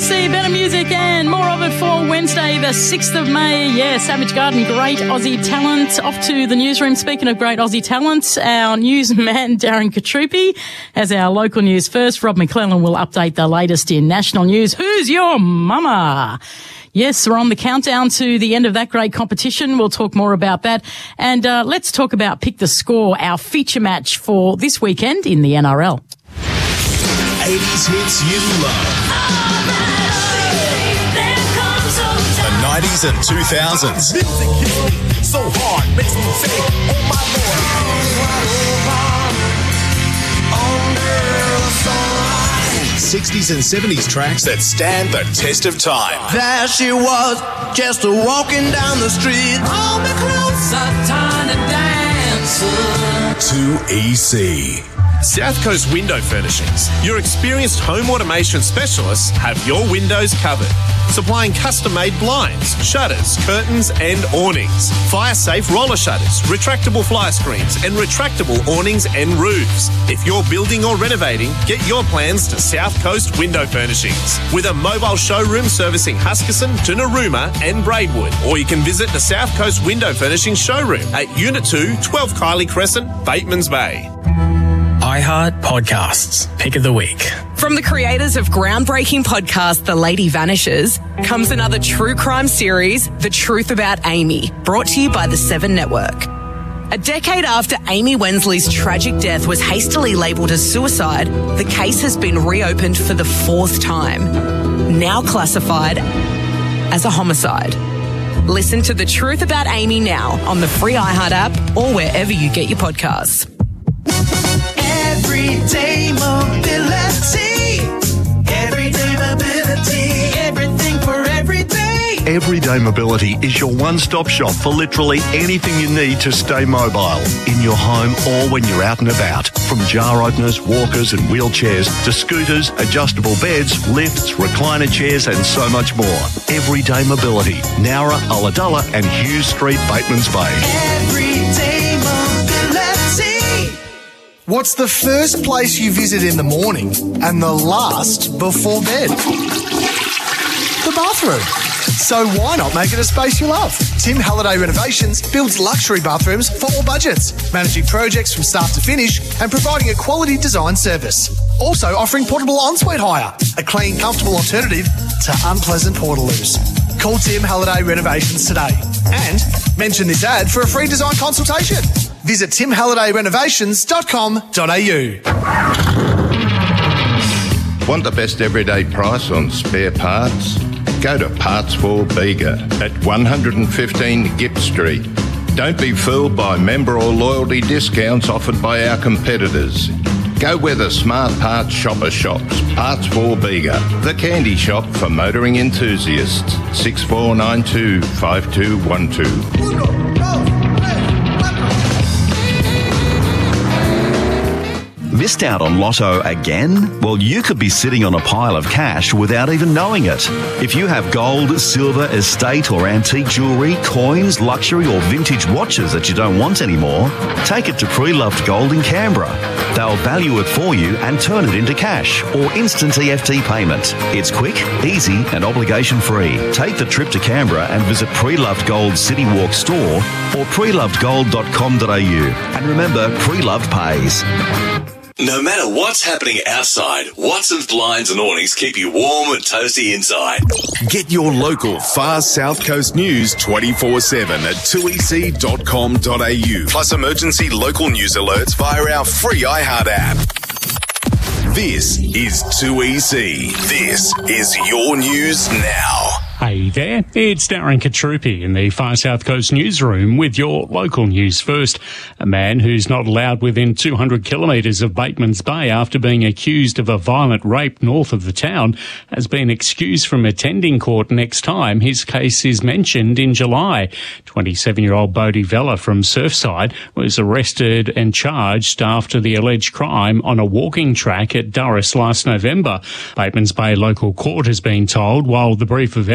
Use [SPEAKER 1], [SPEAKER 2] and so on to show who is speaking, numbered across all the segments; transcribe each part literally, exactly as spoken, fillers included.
[SPEAKER 1] C, better music and more of it for Wednesday, the sixth of May. Yeah, Savage Garden, great Aussie talent. Off to the newsroom. Speaking of great Aussie talent, our newsman Darren Katrupi has our local news first. Rob McClellan will update the latest in national news. Who's your mama? Yes, we're on the countdown to the end of that great competition. We'll talk more about that. And uh, let's talk about Pick the Score, our feature match for this weekend in the N R L.
[SPEAKER 2] eighties hits you love. The nineties and two thousands.
[SPEAKER 3] Music hits me so hard, makes me say, oh my Lord.
[SPEAKER 2] sixties and seventies tracks that stand the test of time.
[SPEAKER 3] There she was, just a walking down the street. Hold me closer, tiny dancer.
[SPEAKER 2] two E C.
[SPEAKER 4] South Coast Window Furnishings. Your experienced home automation specialists have your windows covered. Supplying custom-made blinds, shutters, curtains and awnings. Fire-safe roller shutters, retractable fly screens and retractable awnings and roofs. If you're building or renovating, get your plans to South Coast Window Furnishings. With a mobile showroom servicing Huskisson to Narooma and Braidwood. Or you can visit the South Coast Window Furnishings showroom at Unit two, twelve Kiley Crescent, Batemans Bay.
[SPEAKER 5] iHeart Podcasts, Pick of the Week.
[SPEAKER 6] From the creators of groundbreaking podcast The Lady Vanishes comes another true crime series, The Truth About Amy, brought to you by the Seven Network. A decade after Amy Wensley's tragic death was hastily labelled as suicide, the case has been reopened for the fourth time, now classified as a homicide. Listen to The Truth About Amy now on the free iHeart app or wherever you get your podcasts.
[SPEAKER 3] Everyday mobility. Everyday mobility. Everything for everyday.
[SPEAKER 7] Everyday Mobility is your one-stop shop for literally anything you need to stay mobile, in your home or when you're out and about. From jar openers, walkers and wheelchairs to scooters, adjustable beds, lifts, recliner chairs and so much more. Everyday Mobility, Nowra, Ulladulla and Hughes Street, Batemans Bay.
[SPEAKER 3] Everyday mobility.
[SPEAKER 8] What's the first place you visit in the morning and the last before bed? The bathroom. So why not make it a space you love? Tim Halliday Renovations builds luxury bathrooms for all budgets, managing projects from start to finish and providing a quality design service. Also offering portable ensuite hire, a clean, comfortable alternative to unpleasant portaloos. Call Tim Halliday Renovations today and mention this ad for a free design consultation. Visit tim halliday renovations dot com dot a u.
[SPEAKER 9] Want the best everyday price on spare parts? Go to Parts for Bega at one fifteen Gipp Street. Don't be fooled by member or loyalty discounts offered by our competitors. Go where the smart parts shopper shops. Parts for Bega, the candy shop for motoring enthusiasts. six four nine two, five two one two.
[SPEAKER 10] Missed out on Lotto again? Well, you could be sitting on a pile of cash without even knowing it. If you have gold, silver, estate or antique jewellery, coins, luxury or vintage watches that you don't want anymore, take it to Pre-Loved Gold in Canberra. They'll value it for you and turn it into cash or instant E F T payment. It's quick, easy and obligation free. Take the trip to Canberra and visit Pre-Loved Gold City Walk store or pre loved gold dot com dot a u. And remember, Pre-Loved pays.
[SPEAKER 11] No matter what's happening outside, Watson's Blinds and Awnings keep you warm and toasty inside.
[SPEAKER 2] Get your local Far South Coast news twenty-four seven at two e c dot com dot a u. Plus emergency local news alerts via our free iHeart app. This is two E C. This is your news now.
[SPEAKER 12] Hey there, it's Darren Katrupi in the Far South Coast newsroom with your local news first. A man who's not allowed within two hundred kilometres of Batemans Bay after being accused of a violent rape north of the town has been excused from attending court next time his case is mentioned in July. twenty-seven-year-old Bodie Vella from Surfside was arrested and charged after the alleged crime on a walking track at Durras last November. Batemans Bay local court has been told while the brief of evidence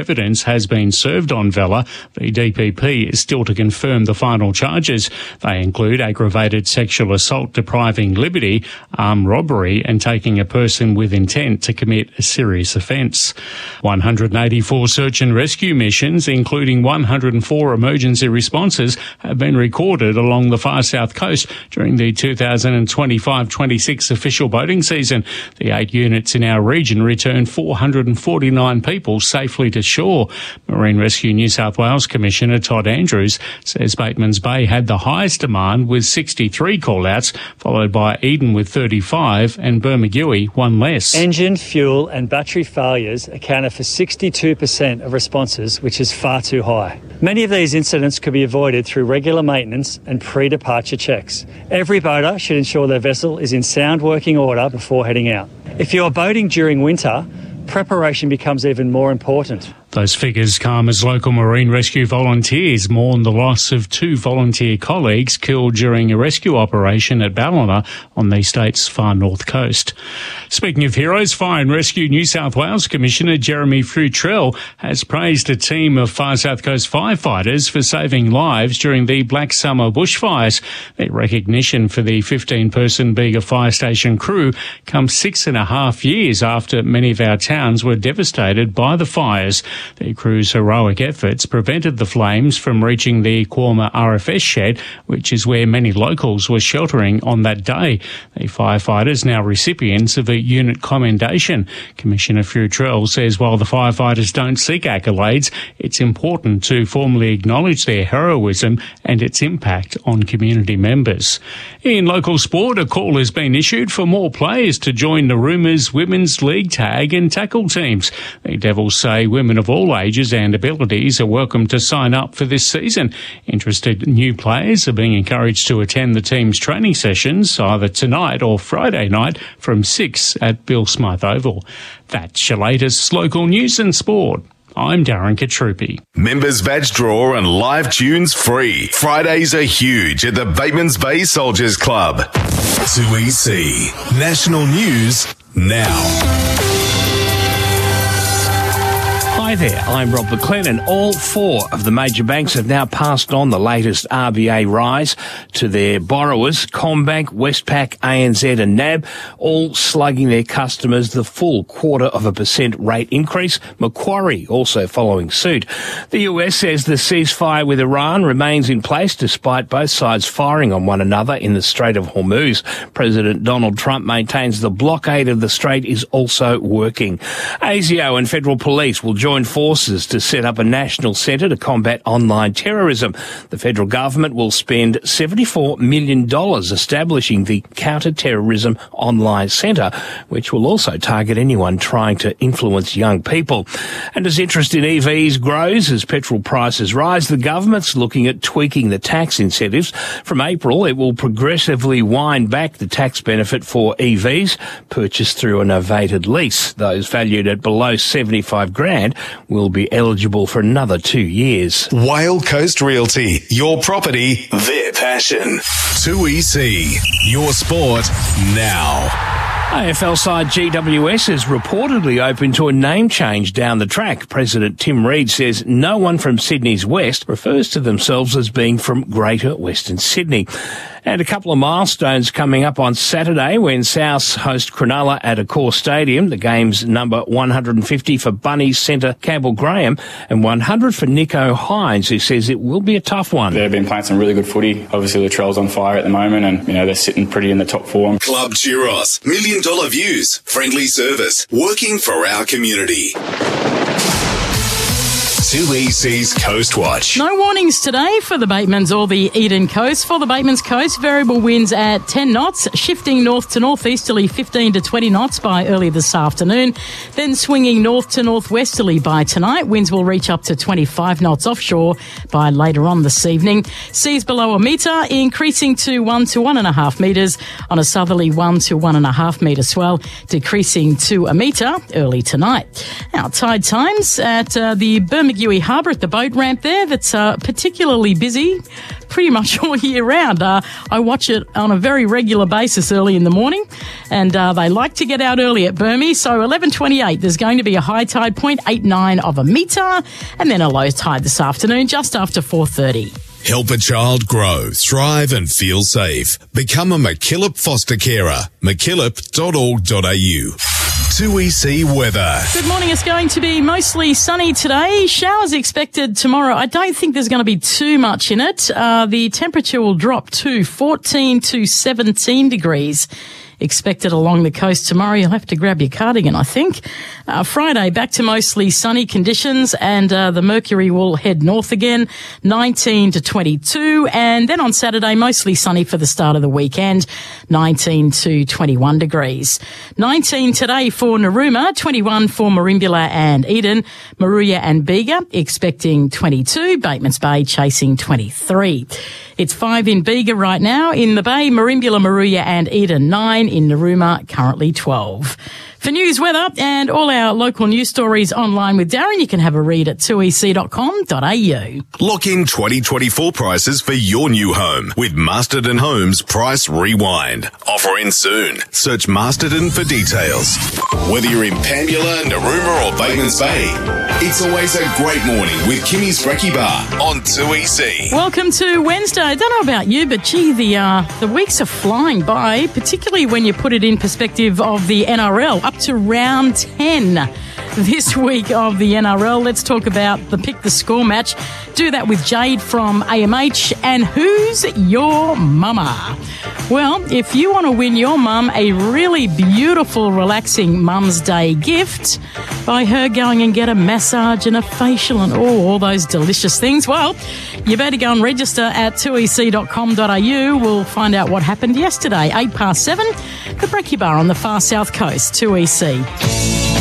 [SPEAKER 12] evidence has been served on Vella. The D P P is still to confirm the final charges. They include aggravated sexual assault depriving liberty, armed robbery and taking a person with intent to commit a serious offence. one hundred eighty-four search and rescue missions, including one hundred four emergency responses, have been recorded along the far south coast during the two thousand twenty-five twenty-six official boating season. The eight units in our region returned four hundred forty-nine people safely to shore. Marine Rescue New South Wales Commissioner Todd Andrews says Batemans Bay had the highest demand with sixty-three call-outs, followed by Eden with thirty-five and Bermagui one less.
[SPEAKER 13] Engine, fuel and battery failures accounted for sixty-two percent of responses, which is far too high. Many of these incidents could be avoided through regular maintenance and pre-departure checks. Every boater should ensure their vessel is in sound working order before heading out. If you are boating during winter, preparation becomes even more important.
[SPEAKER 12] Those figures come as local marine rescue volunteers mourn the loss of two volunteer colleagues killed during a rescue operation at Ballina on the state's far north coast. Speaking of heroes, Fire and Rescue New South Wales Commissioner Jeremy Futrell has praised a team of Far South Coast firefighters for saving lives during the Black Summer bushfires. Their recognition for the fifteen-person Bega Fire Station crew comes six and a half years after many of our towns were devastated by the fires. The crew's heroic efforts prevented the flames from reaching the Quorma R F S shed, which is where many locals were sheltering on that day. The firefighters now recipients of a unit commendation. Commissioner Futrell says while the firefighters don't seek accolades, it's important to formally acknowledge their heroism and its impact on community members. In local sport, a call has been issued for more players to join the Rumours Women's League tag and tackle teams. The Devils say women of all ages and abilities are welcome to sign up for this season. Interested new players are being encouraged to attend the team's training sessions either tonight or Friday night from six at Bill Smythe Oval. That's your latest local news and sport. I'm Darren Katrupi.
[SPEAKER 2] Members badge draw and live tunes free. Fridays are huge at the Batemans Bay Soldiers Club. two E C National News now.
[SPEAKER 14] Hi there, I'm Rob McLennan. All four of the major banks have now passed on the latest R B A rise to their borrowers. CommBank, Westpac, A N Z and N A B, all slugging their customers the full quarter of a percent rate increase. Macquarie also following suit. The U S says the ceasefire with Iran remains in place despite both sides firing on one another in the Strait of Hormuz. President Donald Trump maintains the blockade of the strait is also working. ASIO and federal police will join forces to set up a national centre to combat online terrorism. The federal government will spend seventy-four million dollars establishing the Counter-Terrorism Online Centre, which will also target anyone trying to influence young people. And as interest in E Vs grows as petrol prices rise, the government's looking at tweaking the tax incentives. From April, it will progressively wind back the tax benefit for E Vs purchased through a novated lease. Those valued at below seventy-five grand will be eligible for another two years.
[SPEAKER 2] Wild Coast Realty, your property, their passion. two E C, your sport now.
[SPEAKER 14] A F L side G W S is reportedly open to a name change down the track. President Tim Reid says no one from Sydney's West refers to themselves as being from Greater Western Sydney. And a couple of milestones coming up on Saturday when Souths host Cronulla at Accor Stadium. The game's number one hundred fifty for Bunnies centre Campbell Graham and one hundred for Nico Hines, who says it will be a tough one.
[SPEAKER 15] They've been playing some really good footy. Obviously, the Latrell's on fire at the moment and, you know, they're sitting pretty in the top four.
[SPEAKER 2] Club Churros, million dollar views, friendly service, working for our community. two E C's Coast Watch.
[SPEAKER 1] No warnings today for the Batemans or the Eden Coast. For the Batemans Coast, variable winds at ten knots, shifting north to northeasterly fifteen to twenty knots by early this afternoon, then swinging north to northwesterly by tonight. Winds will reach up to twenty-five knots offshore by later on this evening. Seas below a metre, increasing to one to one and a half metres on a southerly one to one and a half metre swell, decreasing to a metre early tonight. Now, tide times at uh, the Birmingham Margiwi Harbour at the boat ramp there that's uh, particularly busy pretty much all year round. Uh, I watch it on a very regular basis early in the morning, and uh, they like to get out early at Burmese. So eleven twenty-eight, there's going to be a high tide, zero point eight nine of a metre, and then a low tide this afternoon just after four thirty.
[SPEAKER 2] Help a child grow, thrive and feel safe. Become a McKillop foster carer. mckillop dot org dot a u. two E C weather.
[SPEAKER 1] Good morning. It's going to be mostly sunny today. Showers expected tomorrow. I don't think there's going to be too much in it. Uh, the temperature will drop to fourteen to seventeen degrees. Expected along the coast tomorrow. You'll have to grab your cardigan, I think. Uh, Friday, back to mostly sunny conditions, and uh, the mercury will head north again, nineteen to twenty-two. And then on Saturday, mostly sunny for the start of the weekend, nineteen to twenty-one degrees. nineteen today for Narooma, twenty-one for Merimbula and Eden, Moruya and Bega, expecting twenty-two, Batemans Bay chasing twenty-three. It's five in Bega right now. In the Bay, Merimbula, Moruya and Eden, nine. In Narooma, currently twelve. For news, weather and all our local news stories online with Darren, you can have a read at two e c dot com dot a u.
[SPEAKER 2] Lock in twenty twenty-four prices for your new home with Masterton Homes Price Rewind. Offer in soon. Search Masterton for details. Whether you're in Pambula, Narooma or Batemans Bay, it's always a great morning with Kimmy's Brekkie Bar on two E C.
[SPEAKER 1] Welcome to Wednesday. I don't know about you, but gee, the uh, the weeks are flying by, particularly when you put it in perspective of the N R L. Up to round ten this week of the N R L. Let's talk about the Pick the Score match. Do that with Jade from A M H. And who's your mama? Well, if you want to win your mum a really beautiful, relaxing Mum's Day gift by her going and get a massage and a facial and oh, all those delicious things, well, you better go and register at two e c dot com dot a u. We'll find out what happened yesterday. Eight past seven, the Brekkie Bar on the far south coast, two E C.